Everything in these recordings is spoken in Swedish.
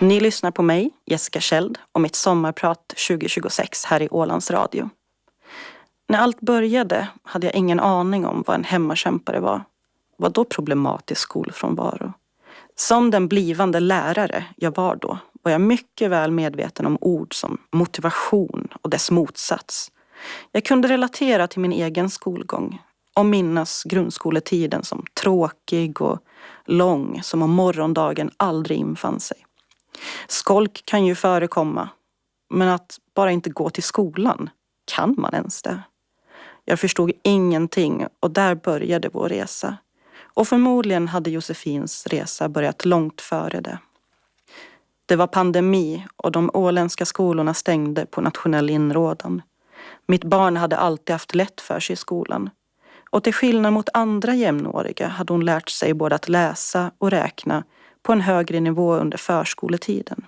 Ni lyssnar på mig, Jessica Kjeld, och mitt sommarprat 2026 här i Ålands Radio. När allt började hade jag ingen aning om vad en hemmakämpare var. Vad då problematisk skolfrånvaro? Som den blivande lärare jag var jag mycket väl medveten om ord som motivation och dess motsats. Jag kunde relatera till min egen skolgång och minnas grundskoletiden som tråkig och lång, som om morgondagen aldrig infann sig. Skolk kan ju förekomma, men att bara inte gå till skolan, kan man ens det? Jag förstod ingenting och där började vår resa. Och förmodligen hade Josefins resa börjat långt före det. Det var pandemi och de åländska skolorna stängde på nationell inrådan. Mitt barn hade alltid haft lätt för sig i skolan. Och till skillnad mot andra jämnåriga hade hon lärt sig både att läsa och räkna på en högre nivå under förskoletiden.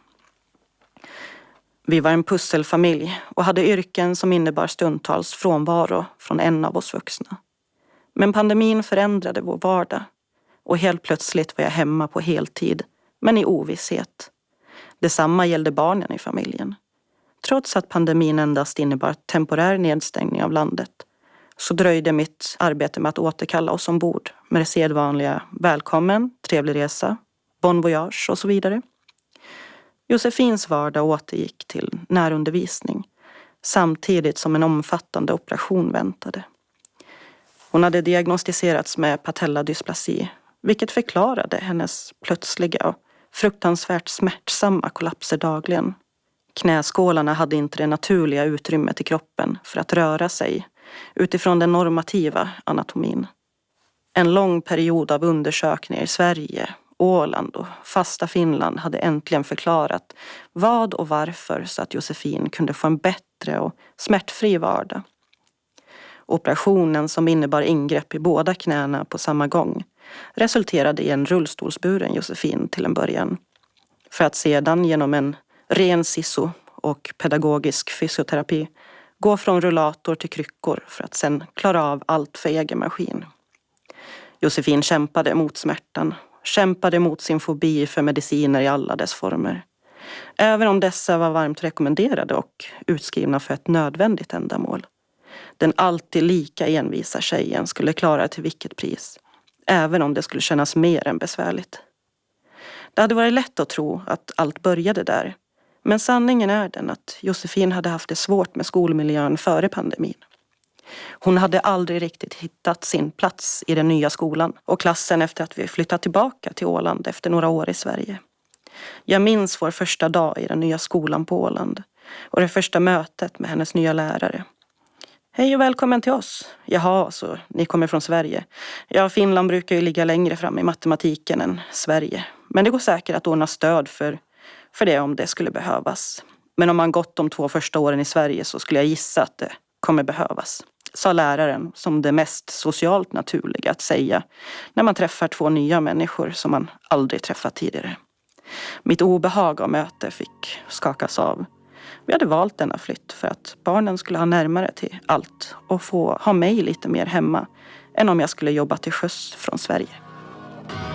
Vi var en pusselfamilj och hade yrken som innebar stundtals frånvaro från en av oss vuxna. Men pandemin förändrade vår vardag och helt plötsligt var jag hemma på heltid, men i ovisshet. Detsamma gällde barnen i familjen. Trots att pandemin endast innebar temporär nedstängning av landet så dröjde mitt arbete med att återkalla oss ombord med det sedvanliga välkommen, trevlig resa, bon voyage och så vidare. Josefins vardag återgick till närundervisning samtidigt som en omfattande operation väntade. Hon hade diagnostiserats med patella-dysplasi, vilket förklarade hennes plötsliga och fruktansvärt smärtsamma kollapser dagligen. Knäskålarna hade inte det naturliga utrymmet i kroppen för att röra sig utifrån den normativa anatomin. En lång period av undersökningar i Sverige, Åland och fasta Finland hade äntligen förklarat vad och varför så att Josefin kunde få en bättre och smärtfri vardag. Operationen, som innebar ingrepp i båda knäna på samma gång, resulterade i en rullstolsburen Josefin till en början. För att sedan genom en ren sisso och pedagogisk fysioterapi gå från rullator till kryckor för att sen klara av allt för egen maskin. Josefin kämpade mot smärtan, kämpade mot sin fobi för mediciner i alla dess former. Även om dessa var varmt rekommenderade och utskrivna för ett nödvändigt ändamål. Den alltid lika envisa tjejen skulle klara till vilket pris, även om det skulle kännas mer än besvärligt. Det hade varit lätt att tro att allt började där, men sanningen är den att Josefin hade haft det svårt med skolmiljön före pandemin. Hon hade aldrig riktigt hittat sin plats i den nya skolan och klassen efter att vi flyttat tillbaka till Åland efter några år i Sverige. Jag minns vår första dag i den nya skolan på Åland och det första mötet med hennes nya lärare. Hej och välkommen till oss. Jaha, så ni kommer från Sverige. Ja, Finland brukar ju ligga längre fram i matematiken än Sverige. Men det går säkert att ordna stöd för det om det skulle behövas. Men om man gått de 2 första åren i Sverige så skulle jag gissa att det kommer behövas. Sa läraren som det mest socialt naturliga att säga när man träffar 2 nya människor som man aldrig träffat tidigare. Mitt obehag av möte fick skakas av. Vi hade valt denna flytt för att barnen skulle ha närmare till allt och få ha mig lite mer hemma än om jag skulle jobba till sjöss från Sverige.